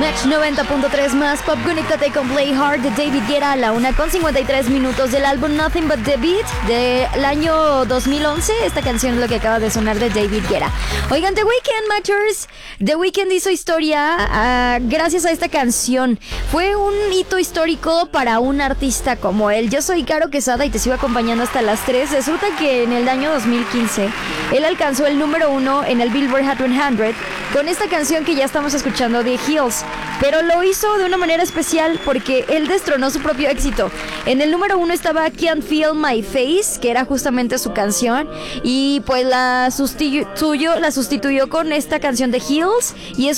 Match 90.3 más Pop, conéctate con Play Hard de David Guetta a la 1:53 del álbum Nothing But The Beat del año 2011. Esta canción es lo que acaba de sonar de David Guetta. Oigan, The Weeknd, Matchers. The Weeknd hizo historia gracias a esta canción. Fue un hito histórico para un artista como él. Yo soy Caro Quesada y te sigo acompañando hasta las 3. Resulta que en el año 2015 él alcanzó el número 1 en el Billboard Hot 100 con esta canción que ya estamos escuchando, The Hills. Pero lo hizo de una manera especial porque él destronó su propio éxito. En el número 1 estaba Can't Feel My Face, que era justamente su canción, y pues la sustituyó con esta canción de Hills, y es